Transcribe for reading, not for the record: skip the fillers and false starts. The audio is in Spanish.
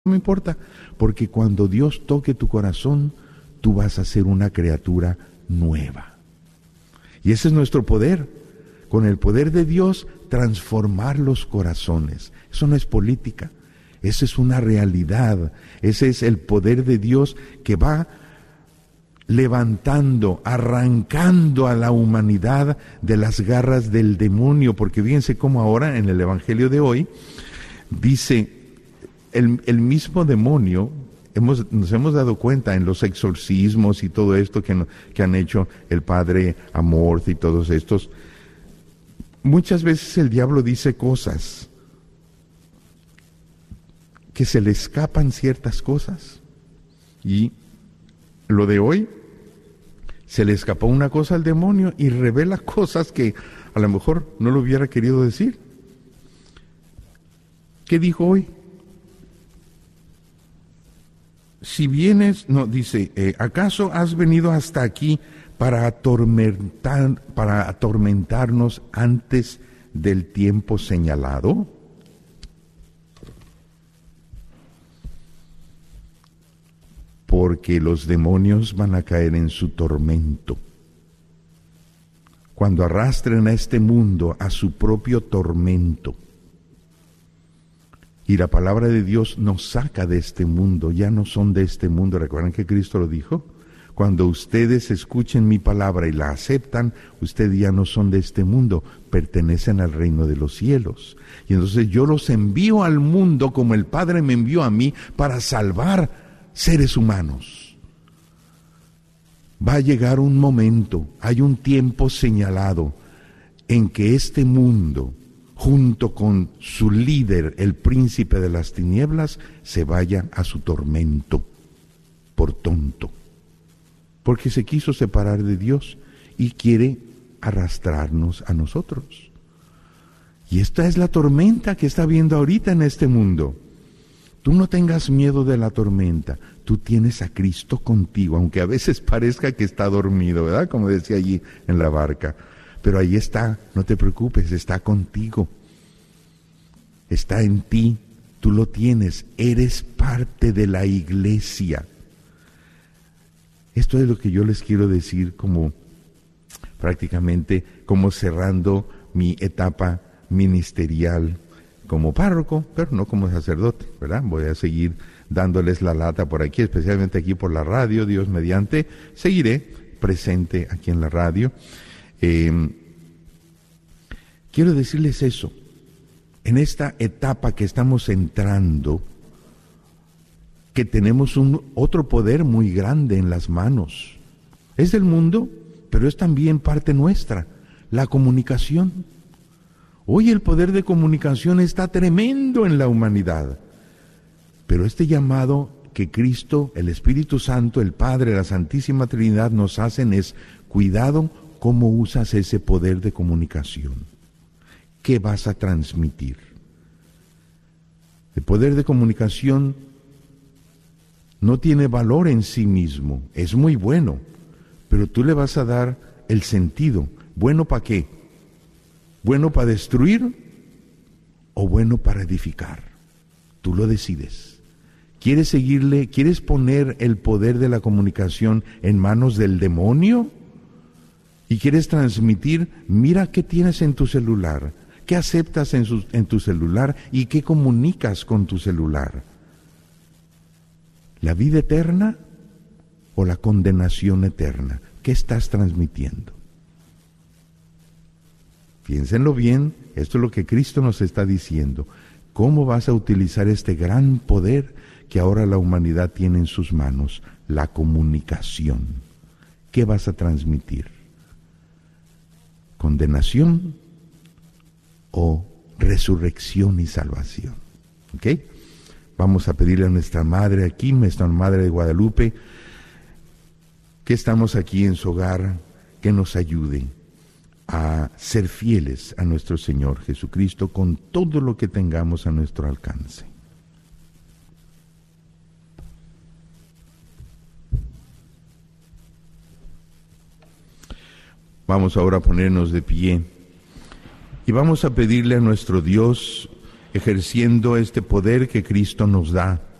No me importa, porque cuando Dios toque tu corazón, tú vas a ser una criatura nueva. Y ese es nuestro poder, con el poder de Dios, transformar los corazones. Eso no es política, esa es una realidad, ese es el poder de Dios que va levantando, arrancando a la humanidad de las garras del demonio, porque fíjense cómo ahora en el Evangelio de hoy dice el mismo demonio. Nos hemos dado cuenta en los exorcismos y todo esto que han hecho el padre Amorth y todos estos. Muchas veces el diablo dice cosas que se le escapan ciertas cosas. Y lo de hoy, se le escapó una cosa al demonio y revela cosas que a lo mejor no lo hubiera querido decir. ¿Qué dijo hoy? Si vienes, no, dice, ¿acaso has venido hasta aquí para atormentarnos antes del tiempo señalado? Porque los demonios van a caer en su tormento. Cuando arrastren a este mundo a su propio tormento. Y la palabra de Dios nos saca de este mundo, ya no son de este mundo. ¿Recuerdan que Cristo lo dijo? Cuando ustedes escuchen mi palabra y la aceptan, ustedes ya no son de este mundo, pertenecen al reino de los cielos. Y entonces yo los envío al mundo como el Padre me envió a mí para salvar seres humanos. Va a llegar un momento, hay un tiempo señalado en que este mundo, junto con su líder, el príncipe de las tinieblas, se vaya a su tormento por tonto, porque se quiso separar de Dios y quiere arrastrarnos a nosotros. Y esta es la tormenta que está habiendo ahorita en este mundo. Tú no tengas miedo de la tormenta, tú tienes a Cristo contigo, aunque a veces parezca que está dormido, ¿verdad? Como decía allí en la barca. Pero ahí está, no te preocupes, está contigo. Está en ti, tú lo tienes, eres parte de la iglesia. Esto es lo que yo les quiero decir como prácticamente como cerrando mi etapa ministerial como párroco, pero no como sacerdote, ¿verdad? Voy a seguir dándoles la lata por aquí, especialmente aquí por la radio, Dios mediante, seguiré presente aquí en la radio. Quiero decirles eso, en esta etapa que estamos entrando, que tenemos otro poder muy grande en las manos. Es del mundo, pero es también parte nuestra, la comunicación. Hoy el poder de comunicación está tremendo en la humanidad, pero este llamado que Cristo, el Espíritu Santo, el Padre, la Santísima Trinidad nos hacen es, cuidado cómo usas ese poder de comunicación. ¿Qué vas a transmitir? El poder de comunicación no tiene valor en sí mismo, es muy bueno, pero tú le vas a dar el sentido. ¿Bueno para qué? ¿Bueno para destruir o bueno para edificar? Tú lo decides. ¿Quieres poner el poder de la comunicación en manos del demonio? ¿Y quieres transmitir, mira qué tienes en tu celular, qué aceptas en tu celular y qué comunicas con tu celular? ¿La vida eterna o la condenación eterna? ¿Qué estás transmitiendo? Piénsenlo bien, esto es lo que Cristo nos está diciendo. ¿Cómo vas a utilizar este gran poder que ahora la humanidad tiene en sus manos? La comunicación. ¿Qué vas a transmitir? ¿Condenación o resurrección y salvación? ¿Ok? Vamos a pedirle a nuestra Madre aquí, nuestra Madre de Guadalupe, que estamos aquí en su hogar, que nos ayude a ser fieles a nuestro Señor Jesucristo con todo lo que tengamos a nuestro alcance. Vamos ahora a ponernos de pie y vamos a pedirle a nuestro Dios, ejerciendo este poder que Cristo nos da,